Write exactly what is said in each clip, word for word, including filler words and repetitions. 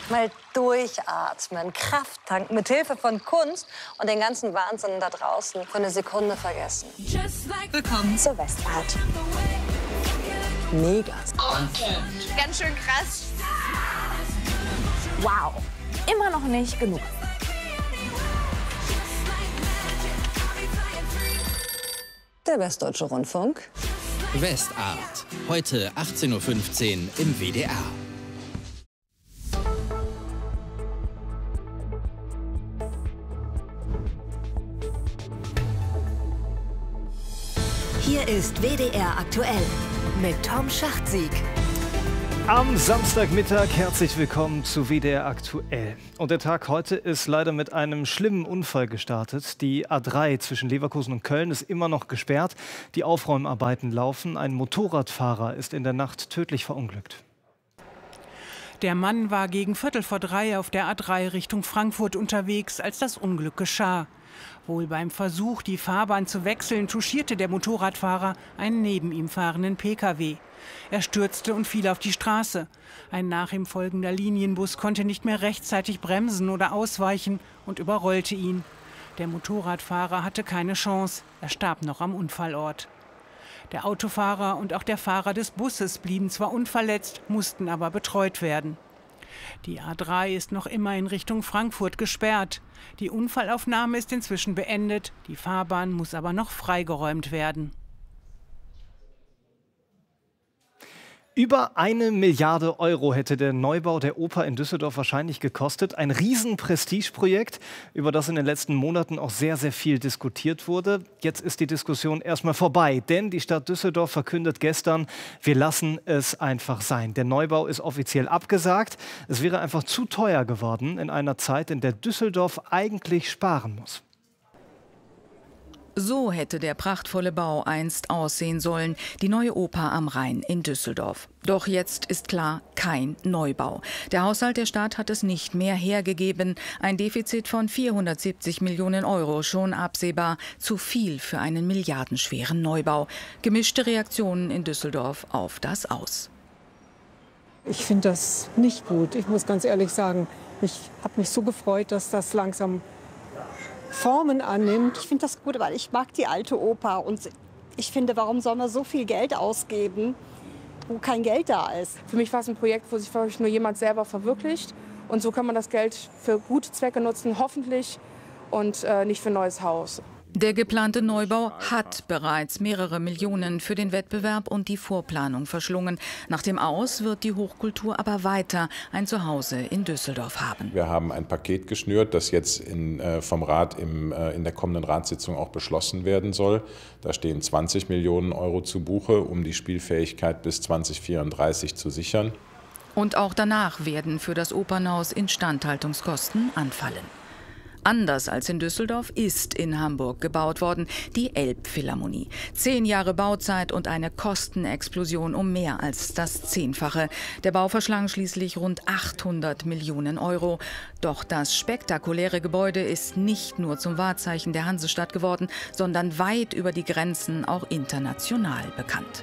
Mal durchatmen, Kraft tanken, mit Hilfe von Kunst und den ganzen Wahnsinn da draußen für eine Sekunde vergessen. Willkommen zur Westart. Mega. Content. Ganz schön krass. Wow. Immer noch nicht genug. Der Westdeutsche Rundfunk. Westart. Heute achtzehn Uhr fünfzehn im W D R. Hier ist W D R aktuell mit Tom Schachtsieg. Am Samstagmittag herzlich willkommen zu W D R aktuell. Und der Tag heute ist leider mit einem schlimmen Unfall gestartet. Die A drei zwischen Leverkusen und Köln ist immer noch gesperrt. Die Aufräumarbeiten laufen. Ein Motorradfahrer ist in der Nacht tödlich verunglückt. Der Mann war gegen Viertel vor drei auf der A drei Richtung Frankfurt unterwegs, als das Unglück geschah. Wohl beim Versuch, die Fahrbahn zu wechseln, touchierte der Motorradfahrer einen neben ihm fahrenden Pkw. Er stürzte und fiel auf die Straße. Ein nach ihm folgender Linienbus konnte nicht mehr rechtzeitig bremsen oder ausweichen und überrollte ihn. Der Motorradfahrer hatte keine Chance. Er starb noch am Unfallort. Der Autofahrer und auch der Fahrer des Busses blieben zwar unverletzt, mussten aber betreut werden. Die A drei ist noch immer in Richtung Frankfurt gesperrt. Die Unfallaufnahme ist inzwischen beendet, die Fahrbahn muss aber noch freigeräumt werden. Über eine Milliarde Euro hätte der Neubau der Oper in Düsseldorf wahrscheinlich gekostet. Ein Riesen-Prestigeprojekt, über das in den letzten Monaten auch sehr, sehr viel diskutiert wurde. Jetzt ist die Diskussion erstmal vorbei, denn die Stadt Düsseldorf verkündet gestern, wir lassen es einfach sein. Der Neubau ist offiziell abgesagt. Es wäre einfach zu teuer geworden in einer Zeit, in der Düsseldorf eigentlich sparen muss. So hätte der prachtvolle Bau einst aussehen sollen, die neue Oper am Rhein in Düsseldorf. Doch jetzt ist klar, kein Neubau. Der Haushalt der Stadt hat es nicht mehr hergegeben. Ein Defizit von vierhundertsiebzig Millionen Euro, schon absehbar. Zu viel für einen milliardenschweren Neubau. Gemischte Reaktionen in Düsseldorf auf das Aus. Ich finde das nicht gut, ich muss ganz ehrlich sagen. Ich habe mich so gefreut, dass das langsam Formen annimmt. Ich finde das gut, weil ich mag die alte Oper und ich finde, warum soll man so viel Geld ausgeben, wo kein Geld da ist? Für mich war es ein Projekt, wo sich nur jemand selber verwirklicht und so kann man das Geld für gute Zwecke nutzen, hoffentlich, und äh, nicht für ein neues Haus. Der geplante Neubau hat bereits mehrere Millionen für den Wettbewerb und die Vorplanung verschlungen. Nach dem Aus wird die Hochkultur aber weiter ein Zuhause in Düsseldorf haben. Wir haben ein Paket geschnürt, das jetzt in, äh, vom Rat im, äh, in der kommenden Ratssitzung auch beschlossen werden soll. Da stehen zwanzig Millionen Euro zu Buche, um die Spielfähigkeit bis zweitausendvierunddreißig zu sichern. Und auch danach werden für das Opernhaus Instandhaltungskosten anfallen. Anders als in Düsseldorf ist in Hamburg gebaut worden, die Elbphilharmonie. Zehn Jahre Bauzeit und eine Kostenexplosion um mehr als das Zehnfache. Der Bau verschlang schließlich rund achthundert Millionen Euro. Doch das spektakuläre Gebäude ist nicht nur zum Wahrzeichen der Hansestadt geworden, sondern weit über die Grenzen auch international bekannt.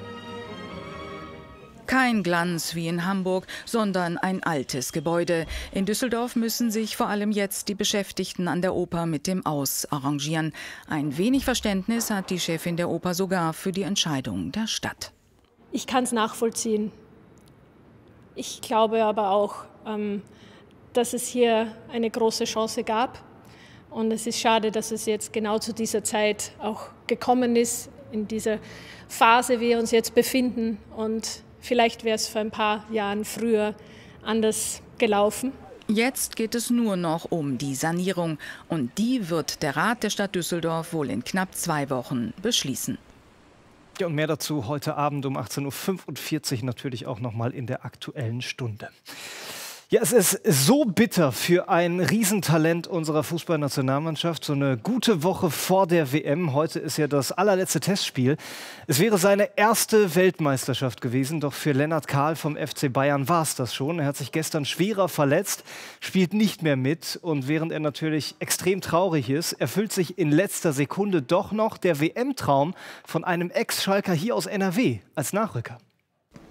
Kein Glanz wie in Hamburg, sondern ein altes Gebäude. In Düsseldorf müssen sich vor allem jetzt die Beschäftigten an der Oper mit dem Aus arrangieren. Ein wenig Verständnis hat die Chefin der Oper sogar für die Entscheidung der Stadt. Ich kann es nachvollziehen. Ich glaube aber auch, ähm, dass es hier eine große Chance gab. Und es ist schade, dass es jetzt genau zu dieser Zeit auch gekommen ist, in dieser Phase wir uns jetzt befinden. Und vielleicht wäre es vor ein paar Jahren früher anders gelaufen. Jetzt geht es nur noch um die Sanierung. Und die wird der Rat der Stadt Düsseldorf wohl in knapp zwei Wochen beschließen. Ja, und mehr dazu heute Abend um achtzehn Uhr fünfundvierzig natürlich auch noch mal in der Aktuellen Stunde. Ja, es ist so bitter für ein Riesentalent unserer Fußballnationalmannschaft. So eine gute Woche vor der W M. Heute ist ja das allerletzte Testspiel. Es wäre seine erste Weltmeisterschaft gewesen. Doch für Lennart Kahl vom F C Bayern war es das schon. Er hat sich gestern schwerer verletzt, spielt nicht mehr mit. Und während er natürlich extrem traurig ist, erfüllt sich in letzter Sekunde doch noch der W M-Traum von einem Ex-Schalker hier aus N R W als Nachrücker.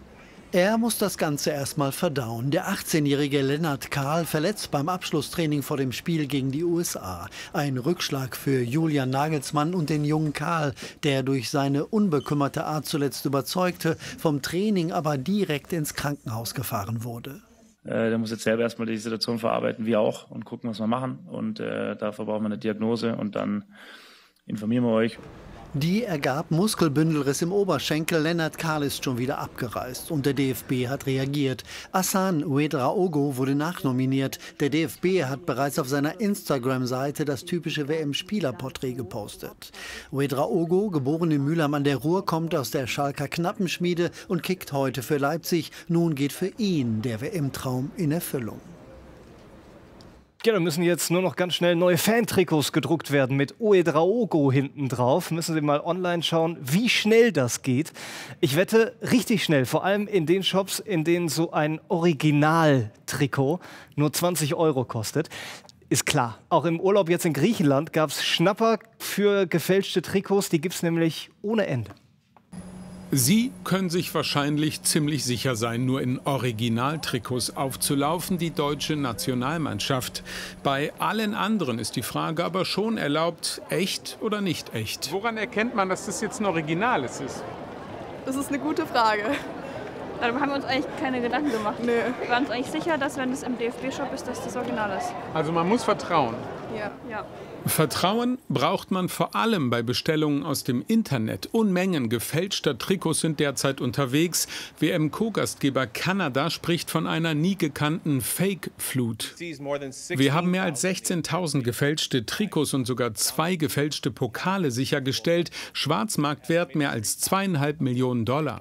Er muss das Ganze erstmal verdauen. Der achtzehnjährige Lennart Kahl verletzt beim Abschlusstraining vor dem Spiel gegen die U S A. Ein Rückschlag für Julian Nagelsmann und den jungen Kahl, der durch seine unbekümmerte Art zuletzt überzeugte, vom Training aber direkt ins Krankenhaus gefahren wurde. Äh, der muss jetzt selber erstmal die Situation verarbeiten, wir auch, und gucken, was wir machen. Und äh, dafür brauchen wir eine Diagnose und dann informieren wir euch. Die ergab Muskelbündelriss im Oberschenkel. Lennart Kahl ist schon wieder abgereist und der D F B hat reagiert. Hassan Ouedraogo wurde nachnominiert. Der D F B hat bereits auf seiner Instagram-Seite das typische W M-Spielerporträt gepostet. Ouedraogo, geboren in Mülheim an der Ruhr, kommt aus der Schalker Knappenschmiede und kickt heute für Leipzig. Nun geht für ihn der W M-Traum in Erfüllung. Ja, da müssen jetzt nur noch ganz schnell neue Fantrikots gedruckt werden mit Ouedraogo hinten drauf. Müssen Sie mal online schauen, wie schnell das geht. Ich wette, richtig schnell, vor allem in den Shops, in denen so ein Original-Trikot nur zwanzig Euro kostet. Ist klar, auch im Urlaub jetzt in Griechenland gab es Schnapper für gefälschte Trikots, die gibt es nämlich ohne Ende. Sie können sich wahrscheinlich ziemlich sicher sein, nur in Originaltrikots aufzulaufen, die deutsche Nationalmannschaft. Bei allen anderen ist die Frage aber schon erlaubt, echt oder nicht echt. Woran erkennt man, dass das jetzt ein Originales ist? Das ist eine gute Frage. Darüber haben wir uns eigentlich keine Gedanken gemacht. Nee. Wir waren uns eigentlich sicher, dass wenn es im D F B-Shop ist, dass das Original ist. Also man muss vertrauen. Ja. ja. Vertrauen braucht man vor allem bei Bestellungen aus dem Internet. Unmengen gefälschter Trikots sind derzeit unterwegs. W M-Co-Gastgeber Kanada spricht von einer nie gekannten Fake-Flut. Wir haben mehr als sechzehntausend gefälschte Trikots und sogar zwei gefälschte Pokale sichergestellt. Schwarzmarktwert mehr als zweieinhalb Millionen Dollar.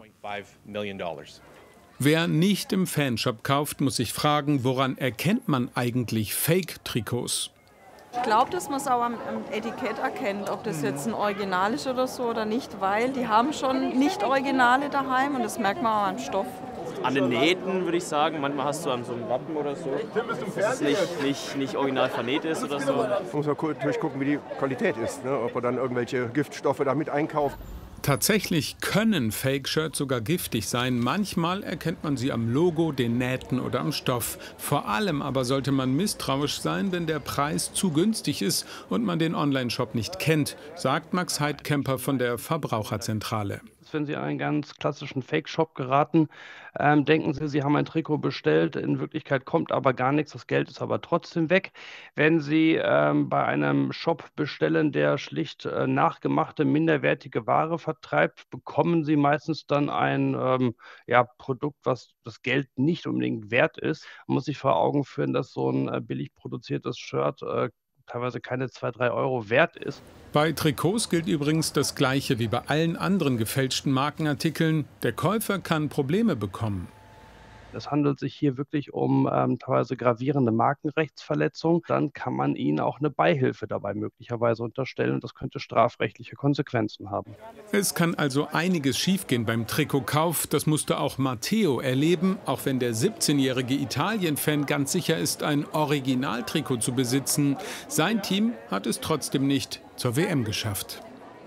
Wer nicht im Fanshop kauft, muss sich fragen, woran erkennt man eigentlich Fake-Trikots? Ich glaube, dass man es auch am, am Etikett erkennt, ob das jetzt ein Original ist oder so oder nicht, weil die haben schon Nicht-Originale daheim und das merkt man auch am Stoff. An den Nähten würde ich sagen, manchmal hast du an so einem Wappen oder so, dass es nicht, nicht, nicht original vernäht ist oder so. Da muss man natürlich gucken, wie die Qualität ist, ne? Ob man dann irgendwelche Giftstoffe damit einkauft. Tatsächlich können Fake-Shirts sogar giftig sein. Manchmal erkennt man sie am Logo, den Nähten oder am Stoff. Vor allem aber sollte man misstrauisch sein, wenn der Preis zu günstig ist und man den Online-Shop nicht kennt, sagt Max Heidkemper von der Verbraucherzentrale. Wenn Sie in einen ganz klassischen Fake-Shop geraten, ähm, denken Sie, Sie haben ein Trikot bestellt, in Wirklichkeit kommt aber gar nichts, das Geld ist aber trotzdem weg. Wenn Sie ähm, bei einem Shop bestellen, der schlicht äh, nachgemachte, minderwertige Ware vertreibt, bekommen Sie meistens dann ein ähm, ja, Produkt, was das Geld nicht unbedingt wert ist. Man muss sich vor Augen führen, dass so ein äh, billig produziertes Shirt äh, teilweise keine zwei, drei Euro wert ist. Bei Trikots gilt übrigens das Gleiche wie bei allen anderen gefälschten Markenartikeln. Der Käufer kann Probleme bekommen. Es handelt sich hier wirklich um ähm, teilweise gravierende Markenrechtsverletzungen. Dann kann man ihnen auch eine Beihilfe dabei möglicherweise unterstellen. Das könnte strafrechtliche Konsequenzen haben. Es kann also einiges schiefgehen beim Trikotkauf. Das musste auch Matteo erleben, auch wenn der siebzehnjährige Italien-Fan ganz sicher ist, ein Originaltrikot zu besitzen. Sein Team hat es trotzdem nicht zur W M geschafft.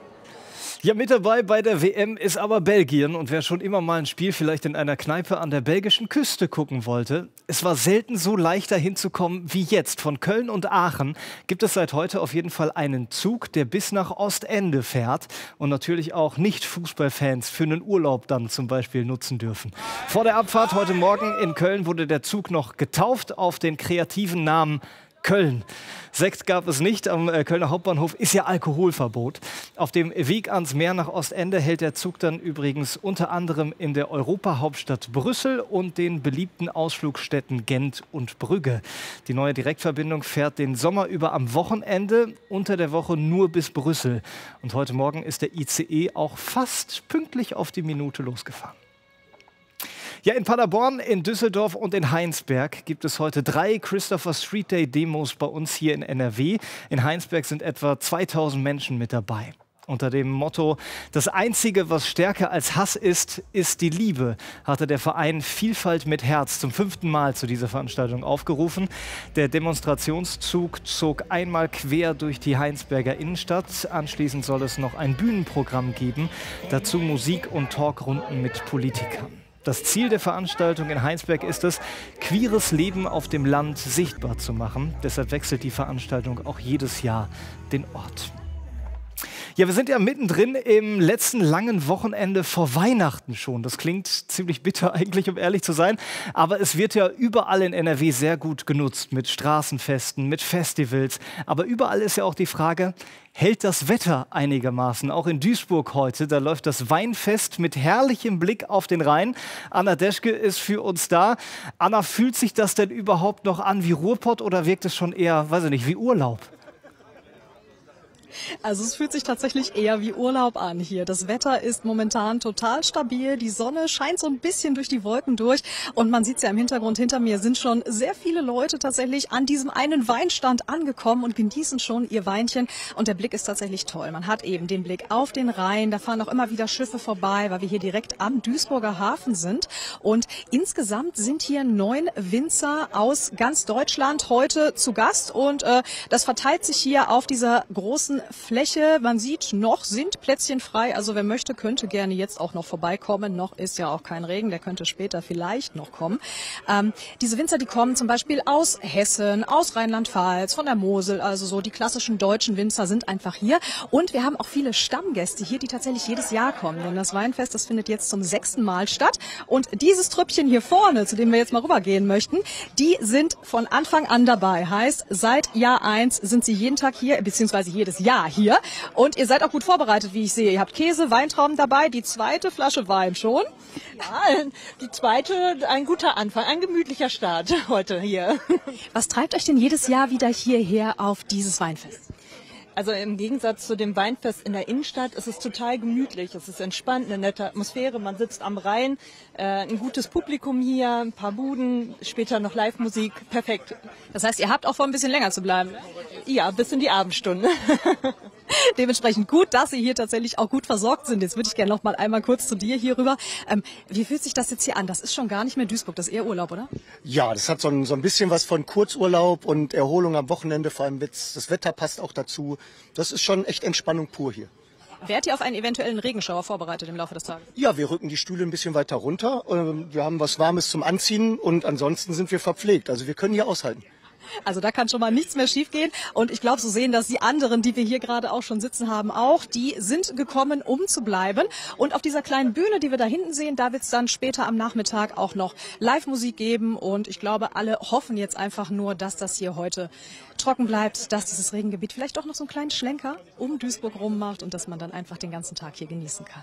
Ja, mit dabei bei der W M ist aber Belgien. Und wer schon immer mal ein Spiel vielleicht in einer Kneipe an der belgischen Küste gucken wollte, es war selten so leicht dahin zu kommen wie jetzt. Von Köln und Aachen gibt es seit heute auf jeden Fall einen Zug, der bis nach Ostende fährt und natürlich auch Nicht-Fußballfans für einen Urlaub dann zum Beispiel nutzen dürfen. Vor der Abfahrt heute Morgen in Köln wurde der Zug noch getauft auf den kreativen Namen Köln. Sekt gab es nicht. Am Kölner Hauptbahnhof ist ja Alkoholverbot. Auf dem Weg ans Meer nach Ostende hält der Zug dann übrigens unter anderem in der Europahauptstadt Brüssel und den beliebten Ausflugstädten Gent und Brügge. Die neue Direktverbindung fährt den Sommer über am Wochenende, unter der Woche nur bis Brüssel. Und heute Morgen ist der I C E auch fast pünktlich auf die Minute losgefahren. Ja, in Paderborn, in Düsseldorf und in Heinsberg gibt es heute drei Christopher Street Day Demos bei uns hier in N R W. In Heinsberg sind etwa zweitausend Menschen mit dabei. Unter dem Motto, das Einzige, was stärker als Hass ist, ist die Liebe, hatte der Verein Vielfalt mit Herz zum fünften Mal zu dieser Veranstaltung aufgerufen. Der Demonstrationszug zog einmal quer durch die Heinsberger Innenstadt. Anschließend soll es noch ein Bühnenprogramm geben, dazu Musik und Talkrunden mit Politikern. Das Ziel der Veranstaltung in Heinsberg ist es, queeres Leben auf dem Land sichtbar zu machen. Deshalb wechselt die Veranstaltung auch jedes Jahr den Ort. Ja, wir sind ja mittendrin im letzten langen Wochenende vor Weihnachten schon. Das klingt ziemlich bitter eigentlich, um ehrlich zu sein. Aber es wird ja überall in N R W sehr gut genutzt mit Straßenfesten, mit Festivals. Aber überall ist ja auch die Frage, hält das Wetter einigermaßen? Auch in Duisburg heute, da läuft das Weinfest mit herrlichem Blick auf den Rhein. Anna Deschke ist für uns da. Anna, fühlt sich das denn überhaupt noch an wie Ruhrpott oder wirkt es schon eher, weiß ich nicht, wie Urlaub? Also es fühlt sich tatsächlich eher wie Urlaub an hier. Das Wetter ist momentan total stabil. Die Sonne scheint so ein bisschen durch die Wolken durch. Und man sieht es ja im Hintergrund, hinter mir sind schon sehr viele Leute tatsächlich an diesem einen Weinstand angekommen und genießen schon ihr Weinchen. Und der Blick ist tatsächlich toll. Man hat eben den Blick auf den Rhein. Da fahren auch immer wieder Schiffe vorbei, weil wir hier direkt am Duisburger Hafen sind. Und insgesamt sind hier neun Winzer aus ganz Deutschland heute zu Gast. Und äh, das verteilt sich hier auf dieser großen Fläche. Man sieht, noch sind Plätzchen frei. Also wer möchte, könnte gerne jetzt auch noch vorbeikommen. Noch ist ja auch kein Regen, der könnte später vielleicht noch kommen. Ähm, diese Winzer, die kommen zum Beispiel aus Hessen, aus Rheinland-Pfalz, von der Mosel. Also so die klassischen deutschen Winzer sind einfach hier. Und wir haben auch viele Stammgäste hier, die tatsächlich jedes Jahr kommen. Denn das Weinfest, das findet jetzt zum sechsten Mal statt. Und dieses Trüppchen hier vorne, zu dem wir jetzt mal rübergehen möchten, die sind von Anfang an dabei. Heißt, seit Jahr eins sind sie jeden Tag hier, beziehungsweise jedes Jahr hier. Und ihr seid auch gut vorbereitet, wie ich sehe. Ihr habt Käse, Weintrauben dabei, die zweite Flasche Wein schon. Ja, die zweite, ein guter Anfang, ein gemütlicher Start heute hier. Was treibt euch denn jedes Jahr wieder hierher auf dieses Weinfest? Also im Gegensatz zu dem Weinfest in der Innenstadt ist es total gemütlich. Es ist entspannt, eine nette Atmosphäre. Man sitzt am Rhein, äh, ein gutes Publikum hier, ein paar Buden, später noch Live-Musik. Perfekt. Das heißt, ihr habt auch vor, ein bisschen länger zu bleiben? Ja, bis in die Abendstunde. Dementsprechend gut, dass Sie hier tatsächlich auch gut versorgt sind. Jetzt würde ich gerne noch mal einmal kurz zu dir hier rüber. Ähm, wie fühlt sich das jetzt hier an? Das ist schon gar nicht mehr Duisburg, das ist eher Urlaub, oder? Ja, das hat so ein, so ein bisschen was von Kurzurlaub und Erholung am Wochenende, vor allem jetzt, das Wetter passt auch dazu. Das ist schon echt Entspannung pur hier. Wärt ihr auf einen eventuellen Regenschauer vorbereitet im Laufe des Tages? Ja, wir rücken die Stühle ein bisschen weiter runter. Wir haben was Warmes zum Anziehen und ansonsten sind wir verpflegt. Also wir können hier aushalten. Also da kann schon mal nichts mehr schiefgehen. Und ich glaube, so sehen das die anderen, die wir hier gerade auch schon sitzen haben, auch. Die sind gekommen, um zu bleiben. Und auf dieser kleinen Bühne, die wir da hinten sehen, da wird es dann später am Nachmittag auch noch Live-Musik geben. Und ich glaube, alle hoffen jetzt einfach nur, dass das hier heute trocken bleibt, dass dieses Regengebiet vielleicht doch noch so einen kleinen Schlenker um Duisburg rum macht und dass man dann einfach den ganzen Tag hier genießen kann.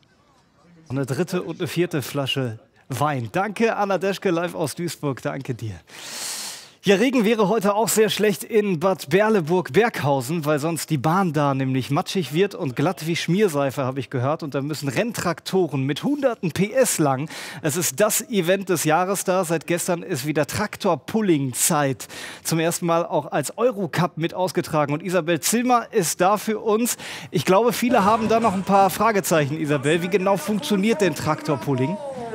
Eine dritte und eine vierte Flasche Wein. Danke, Anna Deschke, live aus Duisburg. Danke dir. Ja, Regen wäre heute auch sehr schlecht in Bad Berleburg-Berghausen, weil sonst die Bahn da nämlich matschig wird und glatt wie Schmierseife, habe ich gehört. Und da müssen Renntraktoren mit hunderten P S lang. Es ist das Event des Jahres da. Seit gestern ist wieder Traktor-Pulling-Zeit. Zum ersten Mal auch als Eurocup mit ausgetragen. Und Isabel Zillmer ist da für uns. Ich glaube, viele haben da noch ein paar Fragezeichen, Isabel. Wie genau funktioniert denn Traktor-Pulling?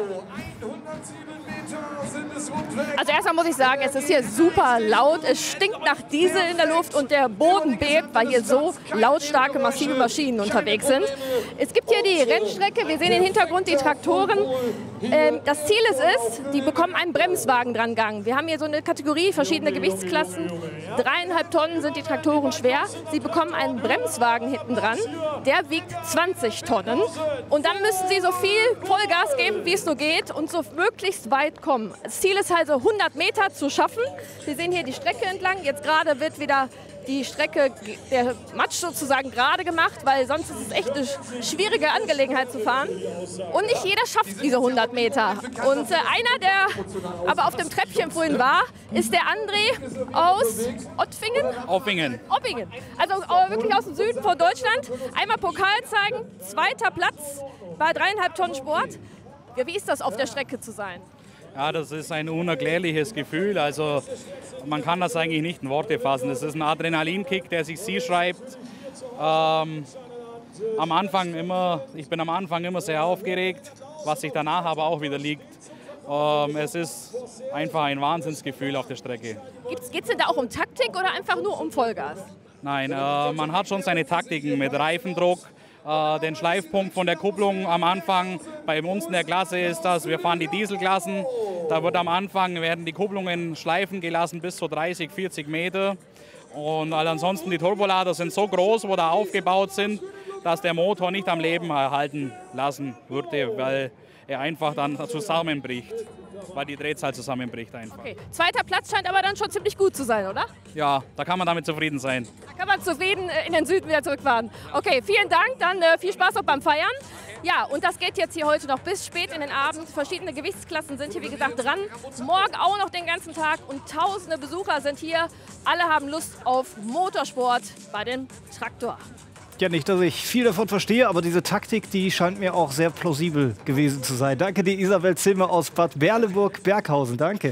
Also erstmal muss ich sagen, es ist hier super laut, es stinkt nach Diesel in der Luft und der Boden bebt, weil hier so lautstarke, massive Maschinen unterwegs sind. Es gibt hier die Rennstrecke, wir sehen im Hintergrund die Traktoren. Ähm, das Ziel ist es, die bekommen einen Bremswagen dran Gang. Wir haben hier so eine Kategorie, verschiedene Gewichtsklassen. Dreieinhalb Tonnen sind die Traktoren schwer. Sie bekommen einen Bremswagen hinten dran, der wiegt zwanzig Tonnen. Und dann müssen sie so viel Vollgas geben, wie es nur geht und so möglichst weit kommen. Das Ziel ist also hundert Meter zu schaffen. Wir sehen hier die Strecke entlang. Jetzt gerade wird wieder die Strecke, der Matsch sozusagen gerade gemacht, weil sonst ist es echt eine schwierige Angelegenheit zu fahren. Und nicht jeder schafft diese hundert Meter. Und äh, einer, der aber auf dem Treppchen vorhin war, ist der André aus Ottfingen? Oppingen. Oppingen. Also äh, wirklich aus dem Süden von Deutschland. Einmal Pokal zeigen, zweiter Platz bei dreieinhalb Tonnen Sport. Ja, wie ist das, auf der Strecke zu sein? Ja, das ist ein unerklärliches Gefühl. Also man kann das eigentlich nicht in Worte fassen. Das ist ein Adrenalinkick, der sich sie schreibt. Ähm, am Anfang immer, ich bin am Anfang immer sehr aufgeregt, was sich danach aber auch wieder liegt. Ähm, es ist einfach ein Wahnsinnsgefühl auf der Strecke. Geht es denn da auch um Taktik oder einfach nur um Vollgas? Nein, äh, man hat schon seine Taktiken mit Reifendruck, äh, den Schleifpunkt von der Kupplung am Anfang. Bei uns in der Klasse ist das, wir fahren die Dieselklassen. Da wird am Anfang, werden die Kupplungen schleifen gelassen bis zu dreißig, vierzig Meter. Und ansonsten die Turbolader sind so groß, wo da aufgebaut sind, dass der Motor nicht am Leben erhalten lassen würde, weil er einfach dann zusammenbricht, weil die Drehzahl zusammenbricht einfach. Okay. Zweiter Platz scheint aber dann schon ziemlich gut zu sein, oder? Ja, da kann man damit zufrieden sein. Da kann man zufrieden in den Süden wieder zurückfahren. Okay, vielen Dank, dann äh, viel Spaß auch beim Feiern. Ja, und das geht jetzt hier heute noch bis spät in den Abend. Verschiedene Gewichtsklassen sind hier, wie gesagt, dran. Morgen auch noch den ganzen Tag und tausende Besucher sind hier. Alle haben Lust auf Motorsport bei dem Traktor. Ja, nicht, dass ich viel davon verstehe, aber diese Taktik, die scheint mir auch sehr plausibel gewesen zu sein. Danke dir, Isabel Zimmer aus Bad Berleburg-Berghausen. Danke.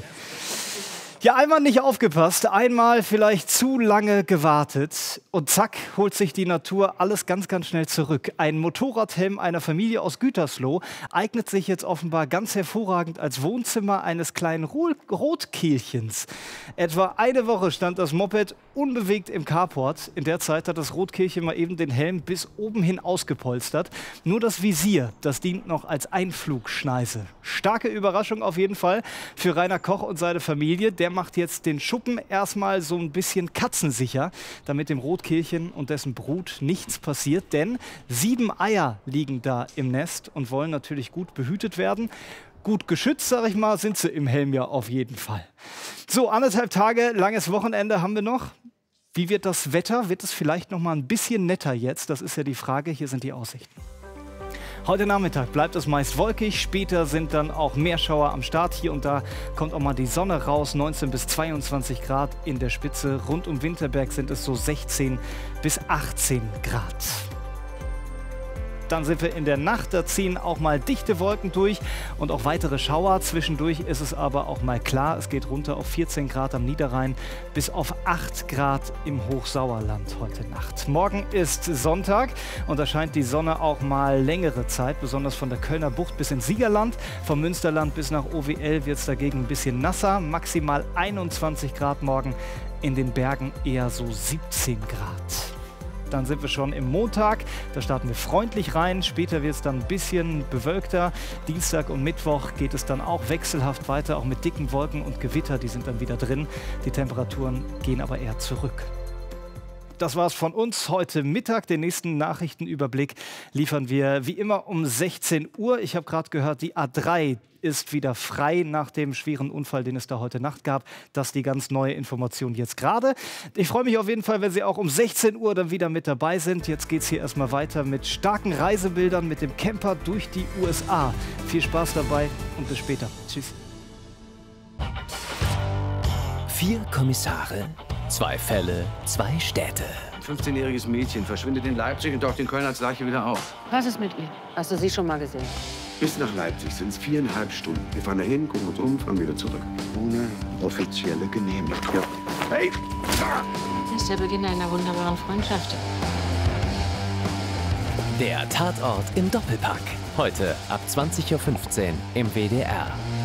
Ja, einmal nicht aufgepasst, einmal vielleicht zu lange gewartet und zack, holt sich die Natur alles ganz, ganz schnell zurück. Ein Motorradhelm einer Familie aus Gütersloh eignet sich jetzt offenbar ganz hervorragend als Wohnzimmer eines kleinen Rotkehlchens. Etwa eine Woche stand das Moped unbewegt im Carport. In der Zeit hat das Rotkehlchen mal eben den Helm bis oben hin ausgepolstert. Nur das Visier, das dient noch als Einflugschneise. Starke Überraschung auf jeden Fall für Rainer Koch und seine Familie. Der macht jetzt den Schuppen erstmal so ein bisschen katzensicher, damit dem Rotkehlchen und dessen Brut nichts passiert. Denn sieben Eier liegen da im Nest und wollen natürlich gut behütet werden. Gut geschützt, sag ich mal, sind sie im Helm ja auf jeden Fall. So, anderthalb Tage, langes Wochenende haben wir noch. Wie wird das Wetter? Wird es vielleicht noch mal ein bisschen netter jetzt? Das ist ja die Frage. Hier sind die Aussichten. Heute Nachmittag bleibt es meist wolkig, später sind dann auch Meerschauer am Start. Hier und da kommt auch mal die Sonne raus, neunzehn bis zweiundzwanzig Grad in der Spitze. Rund um Winterberg sind es so sechzehn bis achtzehn Grad. Dann sind wir in der Nacht, da ziehen auch mal dichte Wolken durch und auch weitere Schauer. Zwischendurch ist es aber auch mal klar, es geht runter auf vierzehn Grad am Niederrhein bis auf acht Grad im Hochsauerland heute Nacht. Morgen ist Sonntag und da scheint die Sonne auch mal längere Zeit, besonders von der Kölner Bucht bis ins Siegerland. Vom Münsterland bis nach O W L wird es dagegen ein bisschen nasser, maximal einundzwanzig Grad morgen, in den Bergen eher so siebzehn Grad. Dann sind wir schon im Montag, da starten wir freundlich rein, später wird es dann ein bisschen bewölkter. Dienstag und Mittwoch geht es dann auch wechselhaft weiter, auch mit dicken Wolken und Gewitter, die sind dann wieder drin. Die Temperaturen gehen aber eher zurück. Das war's von uns heute Mittag. Den nächsten Nachrichtenüberblick liefern wir wie immer um sechzehn Uhr. Ich habe gerade gehört, die A drei ist wieder frei nach dem schweren Unfall, den es da heute Nacht gab. Das ist die ganz neue Information jetzt gerade. Ich freue mich auf jeden Fall, wenn Sie auch um sechzehn Uhr dann wieder mit dabei sind. Jetzt geht es hier erstmal weiter mit starken Reisebildern mit dem Camper durch die U S A. Viel Spaß dabei und bis später. Tschüss. Vier Kommissare, zwei Fälle, zwei Städte. Ein fünfzehnjähriges Mädchen verschwindet in Leipzig und taucht in Köln als Leiche wieder auf. Was ist mit ihr? Hast du sie schon mal gesehen? Bis nach Leipzig sind es viereinhalb Stunden. Wir fahren dahin, gucken uns um, fahren wieder zurück. Ohne offizielle Genehmigung. Ja. Hey! Das ist der Beginn einer wunderbaren Freundschaft. Der Tatort im Doppelpack. Heute ab zwanzig Uhr fünfzehn im W D R.